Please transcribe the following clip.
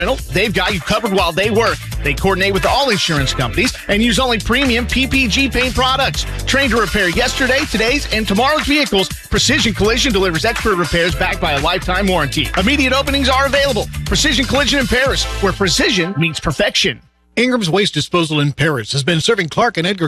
They've got you covered while they work. They coordinate with all insurance companies and use only premium PPG paint products. Trained to repair yesterday, today's, and tomorrow's vehicles, Precision Collision delivers expert repairs backed by a lifetime warranty. Immediate openings are available. Precision Collision in Paris, where precision meets perfection. Ingram's Waste Disposal in Paris has been serving Clark and Edgar